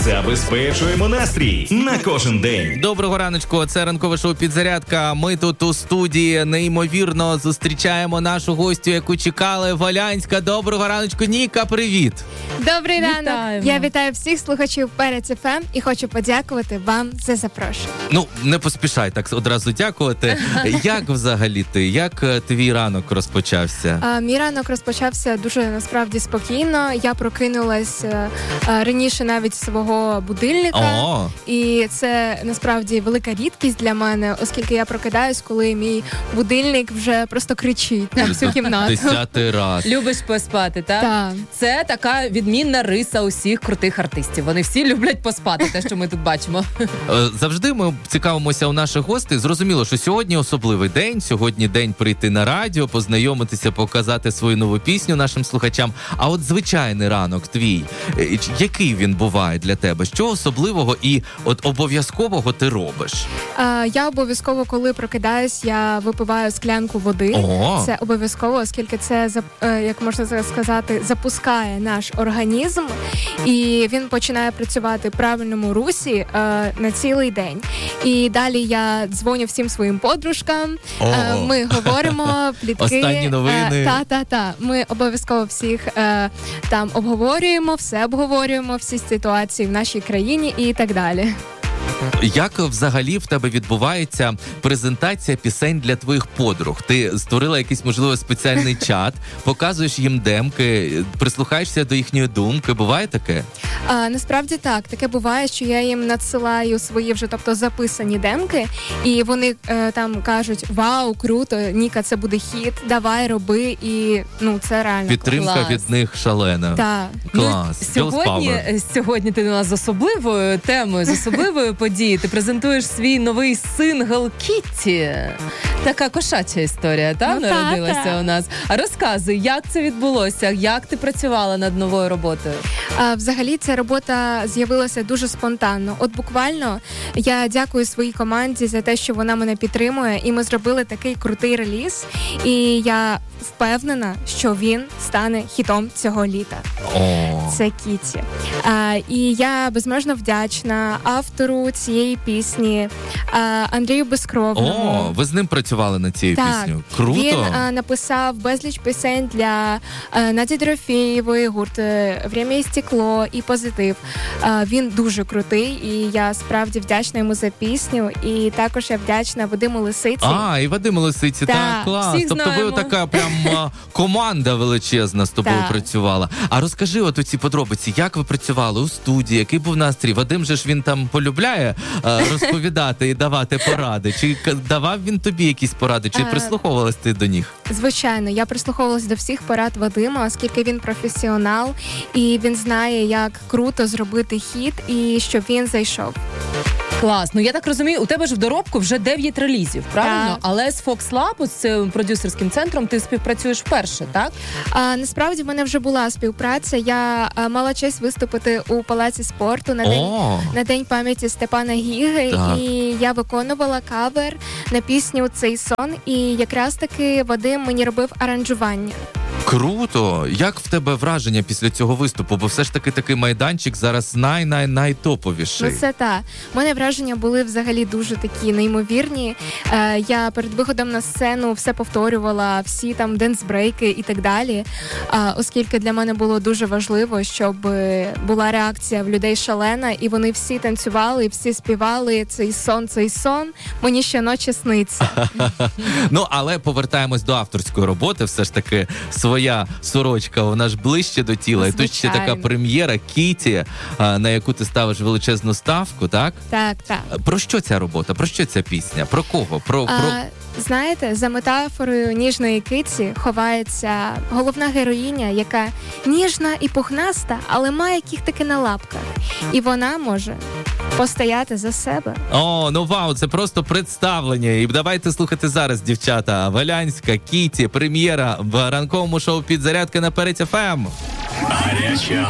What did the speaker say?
Забезпечуємо настрій на кожен день. Доброго раночку, це ранкове шоу «Підзарядка». Ми тут у студії неймовірно зустрічаємо нашу гостю, яку чекали. Волянська. Доброго раночку, Ніка, привіт. Добрий ранок. Я вітаю всіх слухачів Перець ФМ і хочу подякувати вам за запрошення. Ну, не поспішай так одразу дякувати. Як взагалі ти? Як твій ранок розпочався? Мій ранок розпочався дуже, насправді, спокійно. Я прокинулась раніше навіть свого будильника. І це, насправді, велика рідкість для мене, оскільки я прокидаюсь, коли мій будильник вже просто кричить на всю кімнату. 10-й раз. Любиш поспати, так? Так. Це така відмінна риса усіх крутих артистів. Вони всі люблять поспати, те, що ми тут бачимо. Завжди ми цікавимося у наших гостей. Зрозуміло, що сьогодні особливий день. Сьогодні день прийти на радіо, познайомитися, показати свою нову пісню нашим слухачам. А от звичайний ранок твій, який він буває для тебе? Що особливого і от обов'язкового ти робиш? Я обов'язково, коли прокидаюсь, я випиваю склянку води. Це обов'язково, оскільки це, як можна сказати, запускає наш організм, і він починає працювати в правильному русі на цілий день. І далі я дзвоню всім своїм подружкам, ми говоримо, плітки. Останні новини. Ми обов'язково всіх там обговорюємо, всі ситуації в нашій країні і так далі. Як взагалі в тебе відбувається презентація пісень для твоїх подруг? Ти створила якийсь, можливо, спеціальний чат, показуєш їм демки, прислухаєшся до їхньої думки. Буває таке? Насправді так. Таке буває, що я їм надсилаю свої вже, тобто, записані демки, і вони там кажуть: вау, круто, Ніка, це буде хіт, давай, роби, і це реально підтримка клас. Від них шалена. Так. Клас. Сьогодні ти у нас з особливою темою, з особливою подією. Ти презентуєш свій новий сингл «Кітті». Така кошача історія, народилася у нас. А розказуй, як це відбулося? Як ти працювала над новою роботою? Взагалі, ця робота з'явилася дуже спонтанно. От буквально я дякую своїй команді за те, що вона мене підтримує, і ми зробили такий крутий реліз. І я впевнена, що він стане хітом цього літа. Це «Кітті». І я безмежно вдячна автору цієї пісні, Андрію Безкровному. Ви з ним працювали над цією піснею? Круто! Він написав безліч пісень для Наді Дорофєєвої, гурт «Время і стекло» і «Позитив». Він дуже крутий, і я справді вдячна йому за пісню. І також я вдячна Вадиму Лисиці. І Вадиму Лисиці, так, клас. Тобто ви така прям команда величезна з тобою працювала. А розкажи от оці подробиці, як ви працювали у студії, який був настрій? Вадим же ж він там полюбляє розповідати і давати поради. Чи давав він тобі якісь поради, чи прислуховувалась ти до них? Звичайно, я прислуховувалась до всіх порад Вадима, оскільки він професіонал, і він знає, як круто зробити хіт, і щоб він зайшов. Клас. Я так розумію, у тебе ж в доробку вже 9 релізів, правильно? Так. Але з Fox Lab, з цим продюсерським центром, ти співпрацюєш вперше, так? Насправді, в мене вже була співпраця. Я мала честь виступити у Палаці спорту на День пам'яті Степана Гіги. Так. І я виконувала кавер на пісню «Цей сон». І якраз таки Вадим мені робив аранжування. Круто! Як в тебе враження після цього виступу? Бо все ж таки такий майданчик зараз найтоповіший. Це так. У мене враження були взагалі дуже такі неймовірні. Я перед виходом на сцену все повторювала, всі там денсбрейки і так далі. Оскільки для мене було дуже важливо, щоб була реакція в людей шалена, і вони всі танцювали, і всі співали цей сон, мені щоночі сниться. Але повертаємось до авторської роботи. Все ж таки своя сорочка, вона ж ближче до тіла. Звичайно. І тут ще така прем'єра «Кітті», на яку ти ставиш величезну ставку, так? Так. Про що ця робота? Про що ця пісня? Про кого? Знаєте, за метафорою ніжної киці ховається головна героїня, яка ніжна і пухнаста, але має кіхтики на лапках. І вона може постояти за себе. Вау, це просто представлення. І давайте слухати зараз, дівчата. Волянська, «Кітті», прем'єра в ранковому шоу «Підзарядка» на Перець ФМ. Гаряча